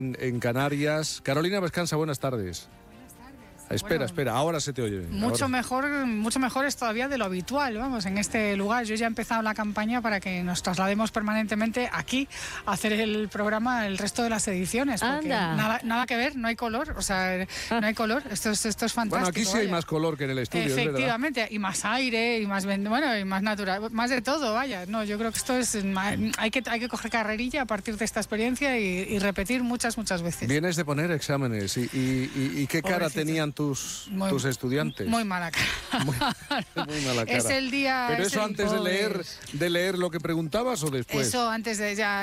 en Canarias. Carolina Vescanza, buenas tardes. Espera, ahora se te oye bien. Mucho mejor es todavía de lo habitual, vamos, en este lugar. Yo ya he empezado la campaña para que nos traslademos permanentemente aquí a hacer el programa el resto de las ediciones. Porque nada que ver, no hay color, o sea, no hay color. Esto es fantástico. Bueno, aquí sí hay más color que en el estudio. Efectivamente, y más aire, y más y más natural, más de todo, vaya. No, yo creo que esto es hay que coger carrerilla a partir de esta experiencia y repetir muchas veces. Vienes de poner exámenes y qué cara tenían tus estudiantes. Muy mala cara. Muy mala cara. Es el día. ¿Pero eso antes de leer lo que preguntabas o después? Eso antes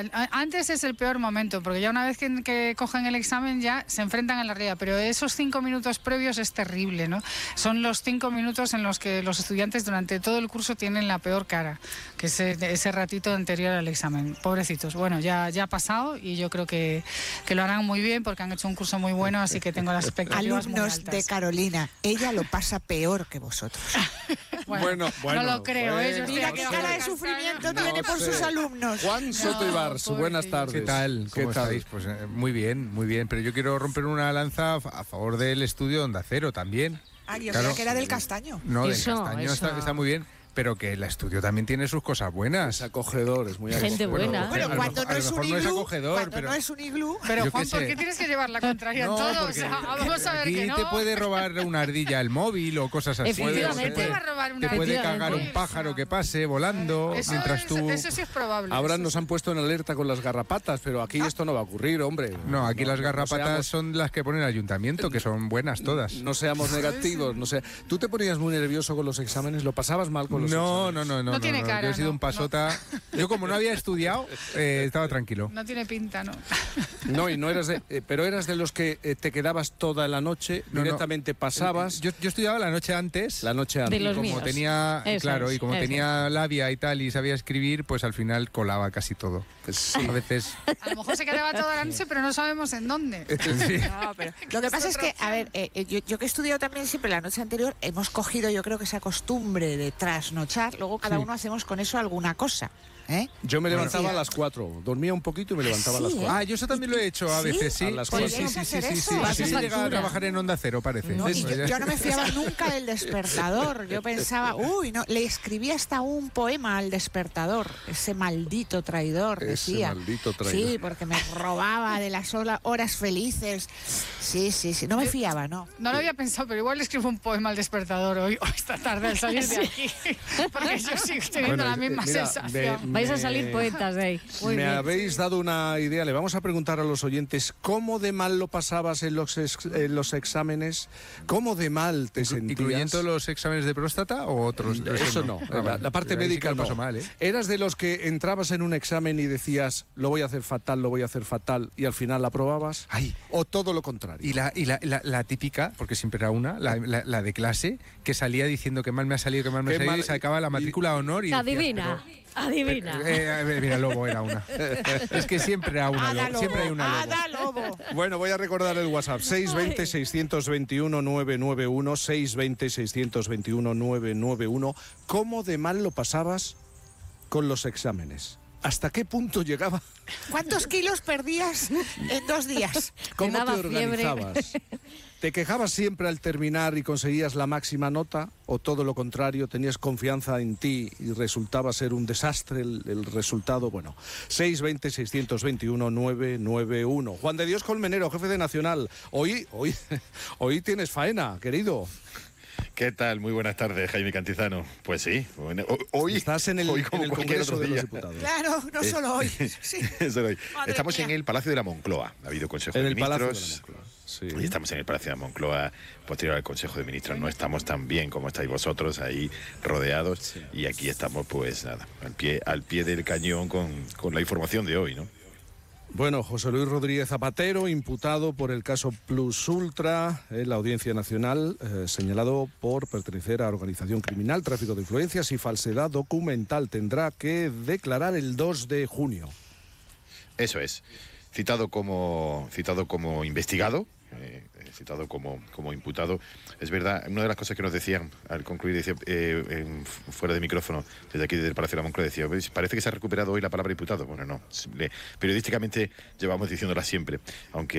es el peor momento, porque ya una vez que cogen el examen ya se enfrentan a la realidad, pero esos 5 minutos previos es terrible, ¿no? Son los 5 minutos en los que los estudiantes durante todo el curso tienen la peor cara, que es ese ratito anterior al examen. Pobrecitos. Bueno, ya ha pasado y yo creo que lo harán muy bien porque han hecho un curso muy bueno, así que tengo las expectativas muy altas. De Carolina, ella lo pasa peor que vosotros. bueno, no lo creo. Mira qué cara de sufrimiento tiene por sus alumnos. Juan Soto Ibars, buenas tardes. ¿Qué tal? ¿Cómo estáis? Pues muy bien, pero yo quiero romper una lanza a favor del estudio de Onda Cero también. Yo creía que era del Castaño. No, del Castaño está muy bien. Pero que el estudio también tiene sus cosas buenas. Es acogedor, es muy acogedor. Gente buena. Bueno, cuando no es un iglú, no es un iglú. Pero Juan, ¿por qué tienes que llevar la contraria en todo? O sea, vamos a ver aquí que no. Te puede robar una ardilla el móvil o cosas así. Efectivamente. Te puede cagar un pájaro que pase volando mientras tú... Eso sí es probable. Ahora nos han puesto en alerta con las garrapatas, pero aquí esto no va a ocurrir, hombre. No, aquí las garrapatas son las que pone el ayuntamiento, que son buenas todas. No seamos negativos, no sé. ¿Tú te ponías muy nervioso con los exámenes? ¿Lo pasabas mal con los exámenes? No tiene cara. Yo he sido un pasota. No. Yo como no había estudiado, estaba tranquilo. No tiene pinta, ¿no? No, y no eras pero eras de los que te quedabas toda la noche, directamente pasabas. Yo estudiaba la noche antes. La noche antes. De los como míos. Tenía, y como tenía labia y tal y sabía escribir, pues al final colaba casi todo. Sí. A veces. A lo mejor se quedaba toda la noche, pero no sabemos en dónde. Sí. No, pero lo que pasa es que, a ver, yo que he estudiado también siempre la noche anterior, hemos cogido, yo creo que esa costumbre de trasnochar, luego cada uno hacemos con eso alguna cosa. Yo me levantaba a las 4, dormía un poquito y me levantaba a las 4. Yo eso también lo he hecho a veces, sí. A las 4. Sí. Así se llega a trabajar en Onda Cero, parece. No, y yo no me fiaba nunca del despertador. Yo pensaba, le escribí hasta un poema al despertador. Ese maldito traidor, decía. Ese maldito traidor. Sí, porque me robaba de las horas felices. Sí. No me fiaba, ¿no? No lo había pensado, pero igual le escribo un poema al despertador hoy o esta tarde al salir de aquí. Porque yo sigo teniendo la misma sensación. Vais a salir poetas de ahí. Me habéis dado una idea. Le vamos a preguntar a los oyentes cómo de mal lo pasabas en los exámenes, cómo de mal te sentías. ¿Incluyendo los exámenes de próstata o otros? Eso no. La parte médica no. Mal, ¿Eras de los que entrabas en un examen y decías, lo voy a hacer fatal, y al final la aprobabas? ¿O todo lo contrario? Y la típica, porque siempre era una, la de clase, que salía diciendo que mal me ha salido, y sacaba la matrícula a honor y adivina. Mira, Lobo era una. Es que siempre era una Lobo. Siempre hay una Lobo. Bueno, voy a recordar el WhatsApp. 620-621-991. 620-621-991. ¿Cómo de mal lo pasabas con los exámenes? ¿Hasta qué punto llegaba? ¿Cuántos kilos perdías en 2 días? ¿Cómo te organizabas? ¿Te quejabas siempre al terminar y conseguías la máxima nota? ¿O todo lo contrario, tenías confianza en ti y resultaba ser un desastre el resultado? Bueno, 620-621-991. Juan de Dios Colmenero, jefe de Nacional. Hoy tienes faena, querido. ¿Qué tal? Muy buenas tardes, Jaime Cantizano. Pues sí, hoy estás en el Congreso de los Diputados. Claro, no solo hoy. Sí. Solo hoy. Estamos en el Palacio de la Moncloa. Ha habido Consejo de Ministros. Sí. Y estamos en el Palacio de la Moncloa, posterior al Consejo de Ministros. No estamos tan bien como estáis vosotros ahí rodeados. Sí. Y aquí estamos, pues nada, al pie del cañón con la información de hoy, ¿no? Bueno, José Luis Rodríguez Zapatero, imputado por el caso Plus Ultra en la Audiencia Nacional, señalado por pertenecer a organización criminal, tráfico de influencias y falsedad documental. Tendrá que declarar el 2 de junio. Eso es. Citado como investigado, citado como imputado. Es verdad, una de las cosas que nos decían al concluir, decía, fuera de micrófono, desde aquí, desde el Palacio de la Moncloa, decía, parece que se ha recuperado hoy la palabra imputado. Bueno, no, periodísticamente llevamos diciéndola siempre, aunque